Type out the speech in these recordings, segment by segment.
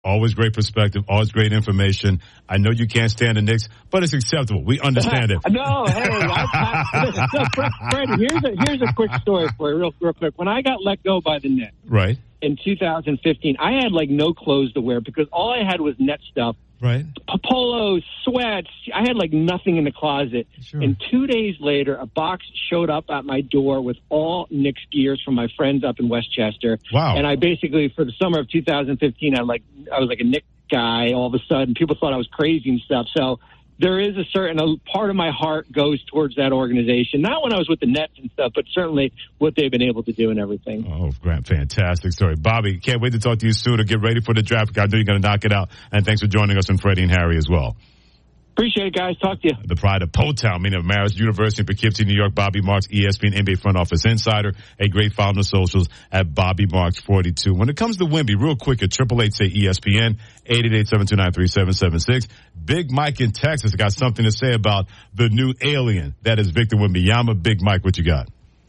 Always great perspective, always great information. I know you can't stand the Knicks, but it's acceptable. We understand it. No, hey, Freddie, here's a quick story for you, real quick. When I got let go by the Knicks, right, in 2015, I had like no clothes to wear because all I had was net stuff. Right. Polos, sweats. I had like nothing in the closet. Sure. And 2 days later, a box showed up at my door with all Knicks gears from my friends up in Westchester. Wow. And I basically, for the summer of 2015, I was like a Knicks guy all of a sudden. People thought I was crazy and stuff. So there is a part of my heart goes towards that organization. Not when I was with the Nets and stuff, but certainly what they've been able to do and everything. Oh, Grant, fantastic story. Bobby, can't wait to talk to you soon. Get ready for the draft. I know you're going to knock it out. And thanks for joining us, and Freddie and Harry as well. Appreciate it, guys. Talk to you. The pride of Potown, meaning of Marist University in Poughkeepsie, New York. Bobby Marks, ESPN NBA front office insider. A great follow on the socials at Bobby Marks 42. When it comes to Wemby, real quick at 888-SAY-ESPN, 888-729-3776. Big Mike in Texas got something to say about the new alien that is Victor Wembanyama. Big Mike, what you got?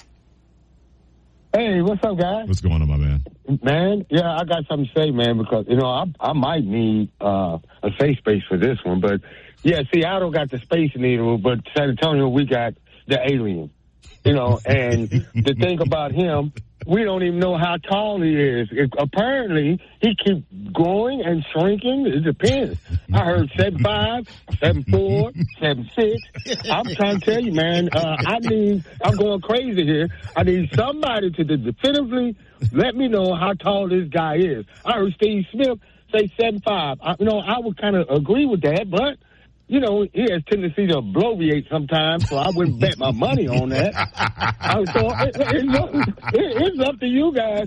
Hey, what's up, guys? What's going on, my man? Man, yeah, I got something to say, man, because, I might need a safe space for this one. But, yeah, Seattle got the Space Needle, but San Antonio, we got the alien. And the thing about him, we don't even know how tall he is. Apparently, he keeps growing and shrinking. It depends. I heard 7'5", 7'4", 7'6". I'm trying to tell you, man, I'm going crazy here. I need somebody to definitively let me know how tall this guy is. I heard Steve Smith say 7'5". I would kind of agree with that, but he has tendency to bloviate sometimes, so I wouldn't bet my money on that. It's up to you guys.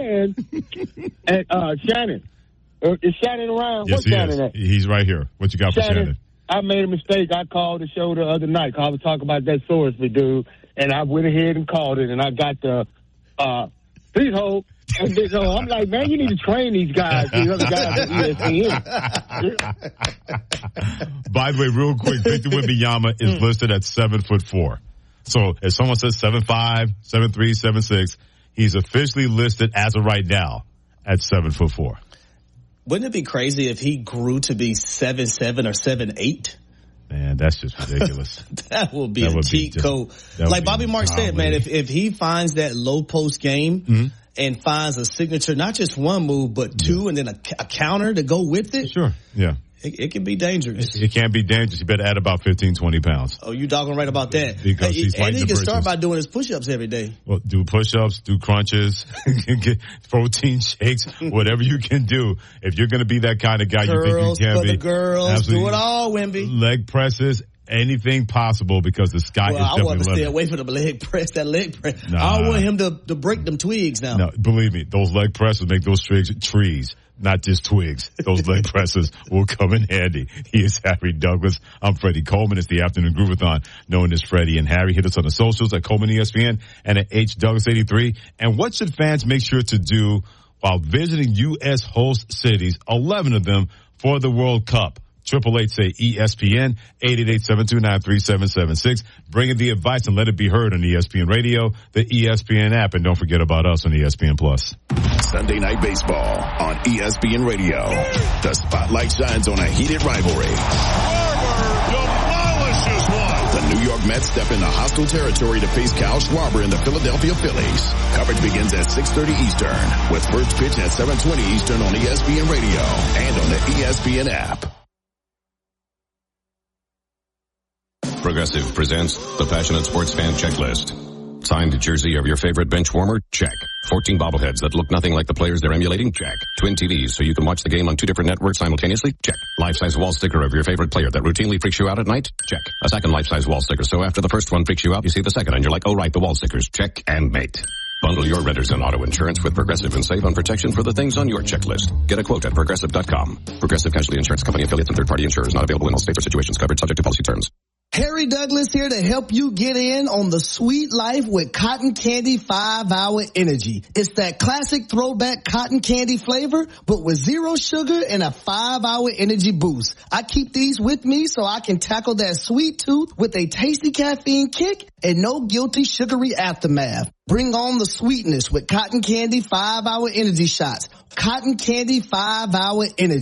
And Shannon. Is Shannon around? Yes, What's Shannon at? He's right here. What you got for Shannon? I made a mistake. I called the show the other night. I was talking about that Sorsby dude, and I went ahead and called it, and I got the please hold. And so I'm like, man, you need to train these guys, these other guys at ESPN. By the way, real quick, Victor Wembanyama is listed at 7'4". So if someone says 7'5", 7'3", 7'6", he's officially listed as of right now at 7'4". Wouldn't it be crazy if he grew to be 7'7" or 7'8"? Man, that's just ridiculous. That would be a cheat code. Like Bobby Marks said, man, if he finds that low post game and finds a signature, not just one move, but two, and then a counter to go with it. Sure, yeah. It can be dangerous. It can be dangerous. You better add about 15, 20 pounds. Oh, you doggone right about that. Because he's and he can start by doing his push-ups every day. Well, do push-ups, do crunches, get protein shakes, whatever you can do. If you're going to be that kind of guy, girls, you think you can be. For the girls, absolutely. Do it all, Wemby. Leg presses, anything possible, because the sky is definitely I want to limit. stay away from the leg press. Nah. I don't want him to break them twigs now. No, believe me, those leg presses make those trees, not just twigs. Those leg presses will come in handy. He is Harry Douglas. I'm Freddie Coleman. It's the Afternoon Groovathon, known as Freddie and Harry. Hit us on the socials at Coleman ESPN and at HDouglas83. And what should fans make sure to do while visiting U.S. host cities, 11 of them, for the World Cup? 888-SAY-ESPN, 888-729-3776. Bringing the advice and let it be heard on ESPN Radio, the ESPN app, and don't forget about us on ESPN Plus. Sunday Night Baseball on ESPN Radio. The spotlight shines on a heated rivalry. Schwarber demolishes one. The New York Mets step into hostile territory to face Kyle Schwarber and the Philadelphia Phillies. Coverage begins at 6:30 Eastern, with first pitch at 7:20 Eastern on ESPN Radio and on the ESPN app. Progressive presents the Passionate Sports Fan Checklist. Signed jersey of your favorite bench warmer? Check. 14 bobbleheads that look nothing like the players they're emulating? Check. Twin TVs so you can watch the game on 2 different networks simultaneously? Check. Life-size wall sticker of your favorite player that routinely freaks you out at night? Check. A second life-size wall sticker so after the first one freaks you out, you see the second and you're like, oh right, the wall stickers. Check and mate. Bundle your renters and auto insurance with Progressive and save on protection for the things on your checklist. Get a quote at Progressive.com. Progressive Casualty Insurance Company, affiliates, and third-party insurers not available in all states or situations, covered subject to policy terms. Harry Douglas here to help you get in on the sweet life with Cotton Candy 5-Hour Energy. It's that classic throwback cotton candy flavor, but with 0 sugar and a 5-hour energy boost. I keep these with me so I can tackle that sweet tooth with a tasty caffeine kick and no guilty sugary aftermath. Bring on the sweetness with Cotton Candy 5-Hour Energy Shots. Cotton Candy 5 Hour Energy.